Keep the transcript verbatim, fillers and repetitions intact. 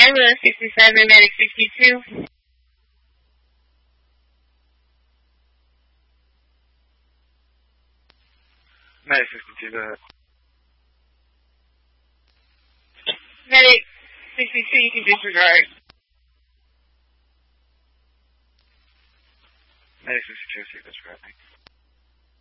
ambulance sixty-seven, medic sixty-two. Medic sixty-two, go ahead. Medic sixty-two, you can disregard. Medic sixty-two, see disregard, thank you.